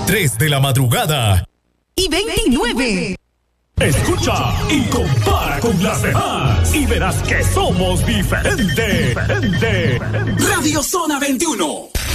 3 de la madrugada y 29. Escucha y compara con las demás y verás que somos diferentes. Radio Zona 21.